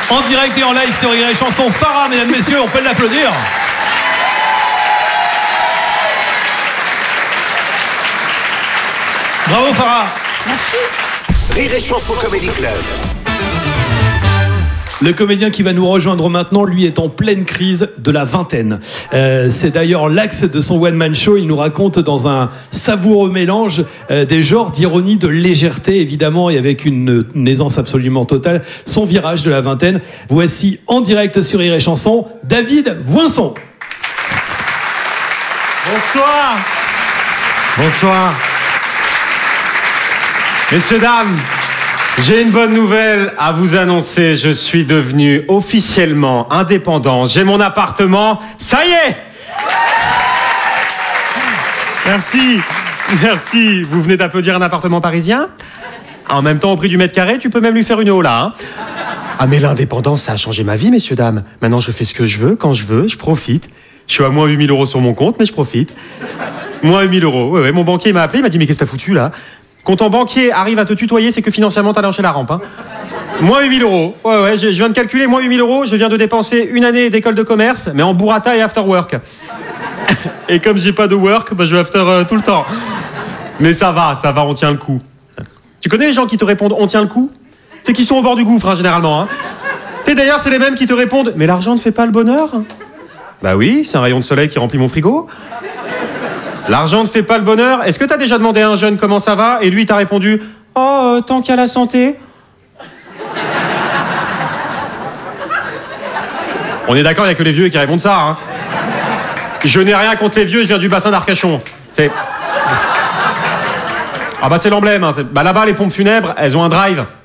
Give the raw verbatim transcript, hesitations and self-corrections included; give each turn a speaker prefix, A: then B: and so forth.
A: En direct et en live sur Rire et Chanson, Farah, mesdames, messieurs, on peut l'applaudir. Bravo Farah.
B: Merci.
C: Rire et Chanson Comedy Club.
A: Le comédien qui va nous rejoindre maintenant, lui, est en pleine crise de la vingtaine. Euh, c'est d'ailleurs l'axe de son one-man show. Il nous raconte dans un savoureux mélange euh, des genres d'ironie, de légèreté, évidemment, et avec une, une aisance absolument totale, son virage de la vingtaine. Voici en direct sur Rire et Chanson, David Voinson.
D: Bonsoir. Bonsoir. Messieurs, dames, j'ai une bonne nouvelle à vous annoncer. Je suis devenu officiellement indépendant. J'ai mon appartement. Ça y est! Merci. Merci. Vous venez d'applaudir un appartement parisien? En même temps, au prix du mètre carré, tu peux même lui faire une hola. Hein. Ah, mais l'indépendance, ça a changé ma vie, messieurs, dames. Maintenant, je fais ce que je veux, quand je veux, je profite. Je suis à moins huit mille euros sur mon compte, mais je profite. Moins huit mille euros. Ouais, ouais. Mon banquier m'a appelé, il m'a dit, mais qu'est-ce que t'as foutu, là? Quand ton banquier arrive à te tutoyer, c'est que financièrement, t'as lâché la rampe. Hein. Moins huit mille euros. Ouais, ouais, je, je viens de calculer, moins huit mille euros, je viens de dépenser une année d'école de commerce, mais en burrata et after work. Et comme j'ai pas de work, bah, je vais after euh, tout le temps. Mais ça va, ça va, on tient le coup. Tu connais les gens qui te répondent « on tient le coup » ? C'est qu'ils sont au bord du gouffre, hein, généralement. Hein. Tu sais, d'ailleurs, c'est les mêmes qui te répondent « mais l'argent ne fait pas le bonheur ?» Bah oui, c'est un rayon de soleil qui remplit mon frigo. L'argent ne fait pas le bonheur. Est-ce que t'as déjà demandé à un jeune comment ça va et lui il t'a répondu « oh, euh, tant qu'il y a la santé ». On est d'accord, il n'y a que les vieux qui répondent ça. Hein. Je n'ai rien contre les vieux, je viens du bassin d'Arcachon. C'est... Ah bah c'est l'emblème. Hein. Bah là-bas, les pompes funèbres, elles ont un drive.